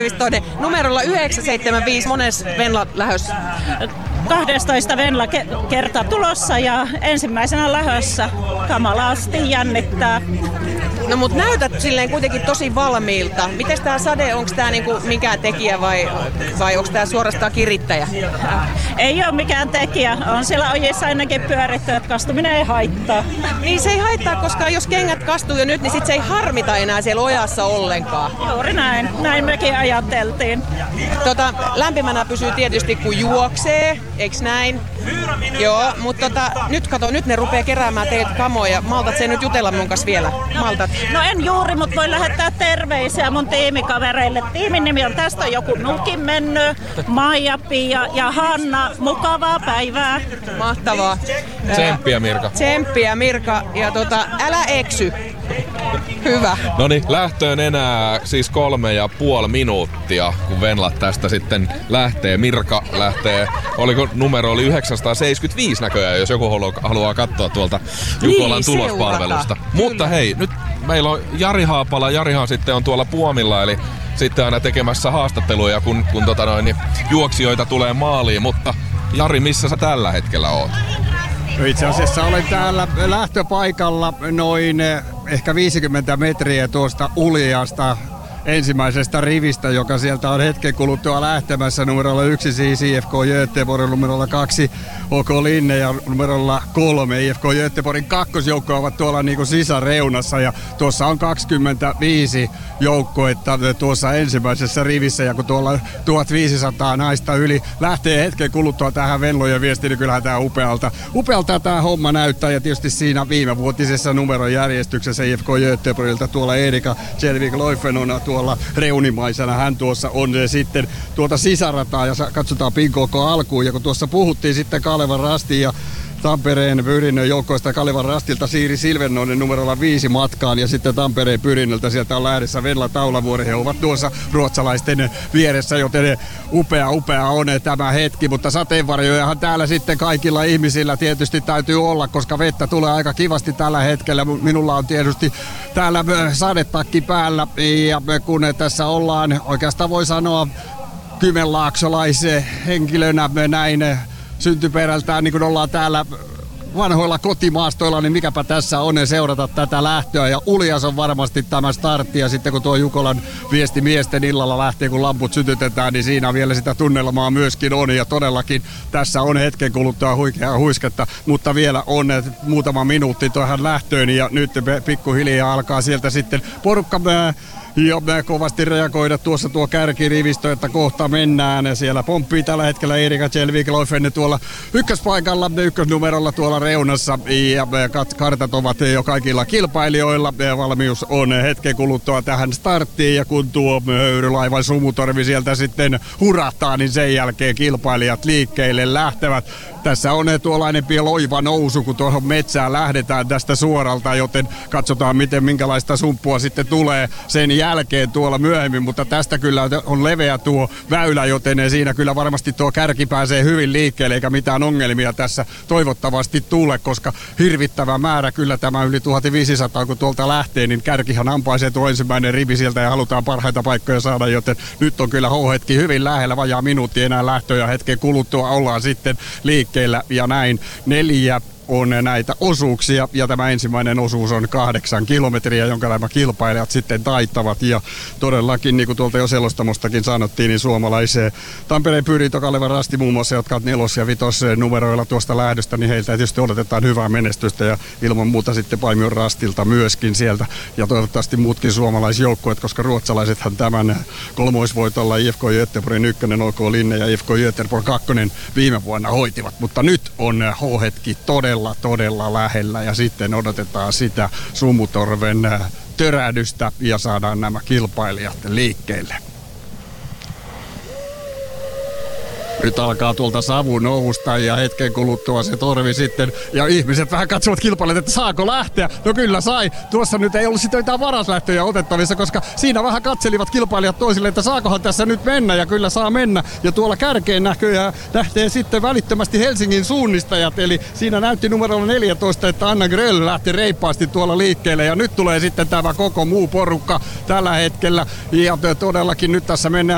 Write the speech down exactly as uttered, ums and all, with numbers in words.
Numerolla yhdeksän seitsemän viisi, mones Venla lähdössä? kaksitoista Venla ke- kerta tulossa ja ensimmäisenä lähdössä. Kamalasti jännittää. No mut näytät silleen kuitenkin tosi valmiilta. Mites tää sade, onks tää niinku mikään tekijä vai, vai onks tää suorastaan kirittäjä? Ei oo mikään tekijä. On siellä ojissa ainakin pyöritty, että kastuminen ei haittaa. Niin se ei haittaa, koska jos kengät kastuu jo nyt, niin sit se ei harmita enää siellä ojassa ollenkaan. Juuri näin. Näin mekin ajateltiin. Tota, lämpimänä pysyy tietysti kun juoksee, eiks näin? Joo, mutta tota, nyt kato, nyt ne rupee keräämään teiltä kamoja. Maltat se nyt jutella mun kanssa vielä? Maltat? No en juuri, mutta voin lähettää terveisiä mun tiimikavereille. Tiimin nimi on Tästä on joku nukin mennyt. Maija, Pia ja Hanna. Mukavaa päivää. Mahtavaa. Tsemppiä Mirka. Tsemppiä Mirka. Ja tota, älä eksy. Hyvä. Noniin, lähtöön enää siis kolme ja puoli minuuttia, kun Venla tästä sitten lähtee. Mirka lähtee, oliko numero oli yhdeksänsataaseitsemänkymmentäviisi näköjään, jos joku haluaa katsoa tuolta Jukolan niin, tulospalvelusta. Kyllä. Mutta hei, nyt meillä on Jari Haapala. Jarihan sitten on tuolla Puomilla, eli sitten aina tekemässä haastatteluja, kun, kun tota noin, niin juoksijoita tulee maaliin. Mutta Jari, missä sä tällä hetkellä oot? Itse asiassa olen täällä lähtöpaikalla noin ehkä viisikymmentä metriä tuosta Uljasta ensimmäisestä rivistä, joka sieltä on hetken kuluttua lähtemässä. Numerolla yksi siis I F K Göteborg, numerolla kaksi O K Linne ja numerolla kolme I F K Göteborgin kakkosjoukkoja ovat tuolla niin kuin sisäreunassa ja tuossa on kaksikymmentäviisi joukkoetta tuossa ensimmäisessä rivissä ja kun tuolla tuhatviisisataa naista yli lähtee hetken kuluttua tähän Venlojen viestiin, niin kyllähän tämä upealta, upealta tämä homma näyttää ja tietysti siinä viimevuotisessa numerojärjestyksessä I F K Göteborgilta tuolla Erika Kjellvik Loifen on tuolla reunimaisena. Hän tuossa on sitten tuota sisärataa ja katsotaan Pinkoko alkuun. Ja kun tuossa puhuttiin sitten Kalevan Rastin ja Tampereen Pyrinnön joukkoista Kalevan Rastilta Siiri Silvennoinen numerolla viisi matkaan ja sitten Tampereen Pyrinnöltä sieltä on lähdössä Venla Taulavuori. He ovat tuossa ruotsalaisten vieressä, joten upea upea on tämä hetki, mutta sateenvarjojahan täällä sitten kaikilla ihmisillä tietysti täytyy olla, koska vettä tulee aika kivasti tällä hetkellä. Minulla on tietysti täällä sadetakki päällä ja kun tässä ollaan oikeastaan voi sanoa kymenlaaksolaisen henkilönä näin syntyperältään, niin kun ollaan täällä vanhoilla kotimaastoilla, niin mikäpä tässä on seurata tätä lähtöä. Ja Uljas on varmasti tämä startti. Ja sitten kun tuo Jukolan viesti miesten illalla lähtee, kun lamput sytytetään, niin siinä vielä sitä tunnelmaa myöskin on. Ja todellakin tässä on hetken kuluttua huikeaa huisketta, mutta vielä on muutama minuutti tuohon lähtöön. Ja nyt pikkuhiljaa alkaa sieltä sitten porukka ja kovasti reagoida tuossa tuo kärkirivistö, että kohta mennään. Siellä pomppii tällä hetkellä Erika Kjellvik Loifen tuolla ykköspaikalla, ykkösnumerolla tuolla reunassa. Ja kartat ovat jo kaikilla kilpailijoilla. Valmius on hetken kuluttua tähän starttiin. Ja kun tuo höyrylaivan sumutorvi sieltä sitten hurahtaa, niin sen jälkeen kilpailijat liikkeelle lähtevät. Tässä on tuollainen loiva nousu, kun tuohon metsään lähdetään tästä suoralta, joten katsotaan miten minkälaista sumppua sitten tulee sen jälkeen tuolla myöhemmin, mutta tästä kyllä on leveä tuo väylä, joten siinä kyllä varmasti tuo kärki pääsee hyvin liikkeelle, eikä mitään ongelmia tässä toivottavasti tule, koska hirvittävä määrä kyllä tämä yli tuhatviisisataa, kun tuolta lähtee, niin kärkihan ampaisee tuo ensimmäinen rivi sieltä ja halutaan parhaita paikkoja saada, joten nyt on kyllä H-hetki hyvin lähellä, vajaa minuutti enää lähtöä hetken kuluttua ollaan sitten liikkeelle. Ja näin neljä on näitä osuuksia ja tämä ensimmäinen osuus on kahdeksan kilometriä, jonka nämä kilpailijat sitten taittavat ja todellakin niin kuin tuolta jo selostamostakin sanottiin, niin suomalaiseen Tampereen Pyrintö, Kaleva Rasti muun muassa, jotka ovat nelos- ja vitos numeroilla tuosta lähdöstä, niin heiltä tietysti odotetaan hyvää menestystä ja ilman muuta sitten Paimion Rastilta myöskin sieltä ja toivottavasti muutkin suomalaisjoukkueet, koska ruotsalaisethan tämän kolmoisvoitolla I F K Göteborgin ykkönen, O K Linne ja I F K Göteborg kakkonen viime vuonna hoitivat, mutta nyt on H-hetki todella todella lähellä ja sitten odotetaan sitä sumutorven törähdystä ja saadaan nämä kilpailijat liikkeelle. Nyt alkaa tuolta savu nousta ja hetken kuluttua se torvi sitten. Ja ihmiset vähän katsovat kilpailijat, että saako lähteä. No kyllä sai. Tuossa nyt ei ollut sitten mitään varaslähtöjä otettavissa, koska siinä vähän katselivat kilpailijat toisille, että saakohan tässä nyt mennä. Ja kyllä saa mennä. Ja tuolla kärkeen näköjään lähtee sitten välittömästi Helsingin suunnistajat. Eli siinä näytti numerolla neljätoista, että Anna Gröll lähti reippaasti tuolla liikkeelle. Ja nyt tulee sitten tämä koko muu porukka tällä hetkellä. Ja todellakin nyt tässä mennään